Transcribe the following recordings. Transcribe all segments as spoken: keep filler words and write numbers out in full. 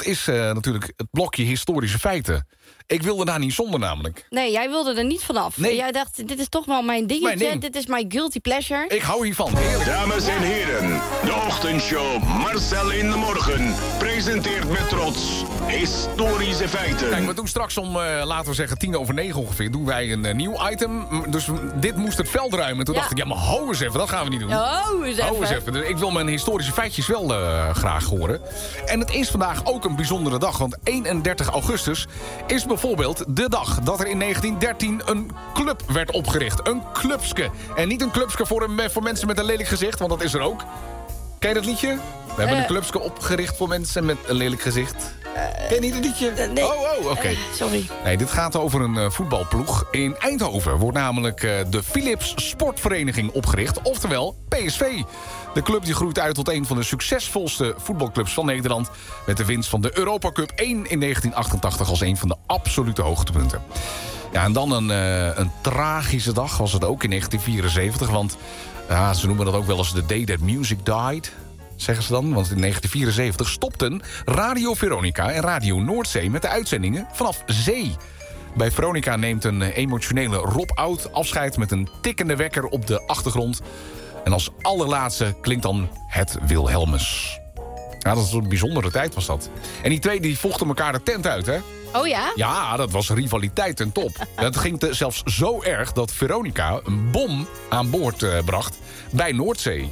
is uh, natuurlijk het blokje historische feiten. Ik wilde daar niet zonder namelijk. Nee, jij wilde er niet vanaf. Nee. Jij dacht, dit is toch wel mijn dingetje. Mijn ding. Dit is mijn guilty pleasure. Ik hou hiervan, heerlijk. Dames en heren, de ochtendshow Marcel in de Morgen presenteert met trots historische feiten. Kijk, we doen straks om, uh, laten we zeggen, tien over negen ongeveer... doen wij een uh, nieuw item. Dus dit moest het veld ruimen. Toen ja. dacht ik, ja, maar hou eens even, dat gaan we niet doen. Oh, eens even. Hou eens even. Dus ik wil mijn historische feitjes wel uh, graag horen. En het is vandaag ook een bijzondere dag. Want eenendertig augustus is bijvoorbeeld de dag... dat er in negentien dertien een club werd opgericht. Een clubske. En niet een clubske voor, een, voor mensen met een lelijk gezicht, want dat is er ook. Ken je dat liedje? We hebben Uh, een clubske opgericht voor mensen met een lelijk gezicht. Uh, Ken je niet het liedje? Uh, nee. Oh, oh, oké. Okay. Uh, sorry. Nee, dit gaat over een uh, voetbalploeg. In Eindhoven wordt namelijk uh, de Philips Sportvereniging opgericht. Oftewel P S V. De club die groeit uit tot een van de succesvolste voetbalclubs van Nederland. Met de winst van de Europa Cup één in negentien achtentachtig als een van de absolute hoogtepunten. Ja, en dan een, uh, een tragische dag was het ook in negentien vierenzeventig. Want uh, ze noemen dat ook wel eens the day that music died... zeggen ze dan, want in negentien vierenzeventig stopten Radio Veronica en Radio Noordzee met de uitzendingen vanaf zee. Bij Veronica neemt een emotionele Rob Oud afscheid met een tikkende wekker op de achtergrond. En als allerlaatste klinkt dan het Wilhelmus. Ja, dat is een bijzondere tijd was dat. En die twee die vochten elkaar de tent uit, hè? Oh ja? Ja, dat was rivaliteit ten top. Dat ging te, zelfs zo erg dat Veronica een bom aan boord uh, bracht bij Noordzee.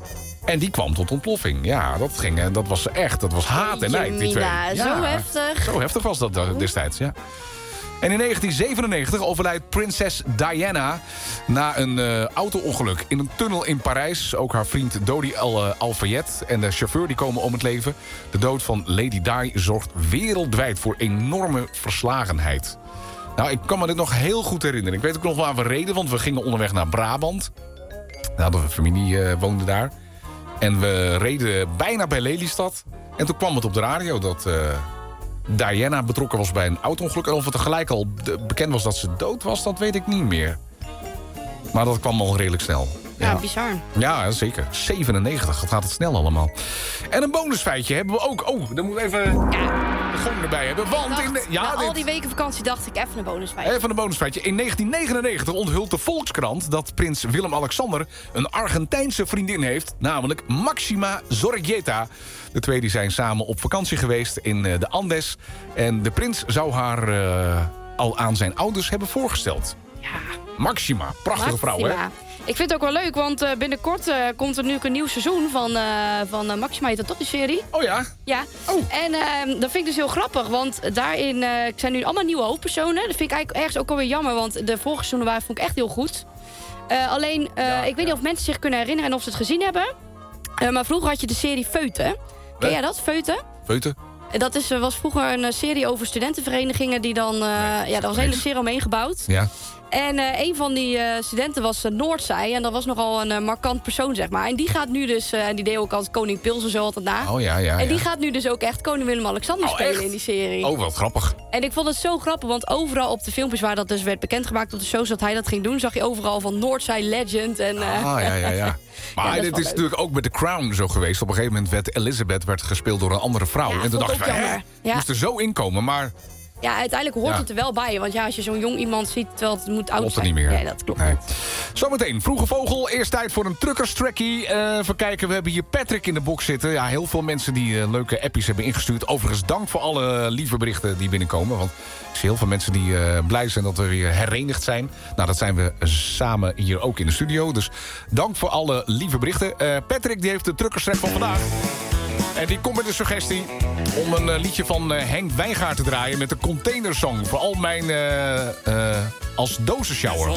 En die kwam tot ontploffing. Ja, dat, ging, dat was echt. Dat was haat en nijd, die twee. Ja, zo heftig. Zo heftig was dat destijds, ja. En in negentien zevenennegentig overlijdt prinses Diana na een uh, auto-ongeluk in een tunnel in Parijs. Ook haar vriend Dodi Al, uh, Al-Fayed en de chauffeur die komen om het leven. De dood van Lady Di zorgt wereldwijd voor enorme verslagenheid. Nou, ik kan me dit nog heel goed herinneren. Ik weet ook nog waar we reden, want we gingen onderweg naar Brabant. Nou, de familie uh, woonde daar. En we reden bijna bij Lelystad. En toen kwam het op de radio dat uh, Diana betrokken was bij een auto-ongeluk. En of het tegelijk al bekend was dat ze dood was, dat weet ik niet meer. Maar dat kwam al redelijk snel. Ja, ja, bizar. Ja, zeker. zevenennegentig, dat gaat het snel allemaal. En een bonusfeitje hebben we ook. Oh, dan moet ik even ja. de gong erbij hebben. Want dacht, in de, ja, na dit, al die weken vakantie dacht ik even een bonusfeitje. Even een bonusfeitje. In negentien negenennegentig onthult de Volkskrant dat prins Willem-Alexander een Argentijnse vriendin heeft, namelijk Maxima Zorreguieta. De twee die zijn samen op vakantie geweest in de Andes. En de prins zou haar uh, al aan zijn ouders hebben voorgesteld. Ja. Maxima, prachtige Maxima. vrouw, hè? Ik vind het ook wel leuk, want uh, binnenkort uh, komt er nu ook een nieuw seizoen van, uh, van uh, Maxima. Heet dat toch, die serie? Oh ja? Ja. Oh. En uh, dat vind ik dus heel grappig, want daarin uh, zijn nu allemaal nieuwe hoofdpersonen. Dat vind ik eigenlijk ergens ook alweer jammer, want de vorige seizoenen waren vond ik echt heel goed. Uh, alleen, uh, ja, ik weet ja. niet of mensen zich kunnen herinneren en of ze het gezien hebben. Uh, maar vroeger had je de serie Feuten. Ken jij dat, Feuten? Feuten? Dat is, was vroeger een serie over studentenverenigingen die dan... Uh, nee, ja, daar was een hele serie omheen gebouwd. Ja. En uh, een van die uh, studenten was uh, Noordzij. En dat was nogal een uh, markant persoon, zeg maar. En die gaat nu dus... Uh, en die deed ook als koning Pils en zo altijd na. Oh ja, ja, En die ja. gaat nu dus ook echt koning Willem-Alexander Oh, spelen echt? in die serie. Oh, wat grappig. En ik vond het zo grappig, want overal op de filmpjes waar dat dus werd bekendgemaakt op de shows dat hij dat ging doen, zag je overal van Noordzij Legend. En, uh, Ah, ja, ja, ja. Maar ja, dit is, is natuurlijk ook met The Crown zo geweest. Op een gegeven moment werd Elizabeth werd gespeeld door een andere vrouw. Ja, en toen vond dacht ik ik van, ook hè, jammer. Ja. moest er zo inkomen, maar Ja, uiteindelijk hoort Ja. het er wel bij. Want ja, als je zo'n jong iemand ziet, terwijl het moet oud klopt het zijn. niet meer. Nee, dat klopt Nee. niet. Zometeen, Vroege Vogel. Eerst tijd voor een truckerstrackie. Uh, even kijken, we hebben hier Patrick in de box zitten. Ja, heel veel mensen die uh, leuke appjes hebben ingestuurd. Overigens, dank voor alle lieve berichten die binnenkomen. Want ik zie heel veel mensen die uh, blij zijn dat we weer herenigd zijn. Nou, dat zijn we samen hier ook in de studio. Dus dank voor alle lieve berichten. Uh, Patrick die heeft de truckerstrack van vandaag. En die komt met de suggestie om een uh, liedje van uh, Henk Wijngaard te draaien met de Containersong. Voor al mijn uh, uh, als dozenshower.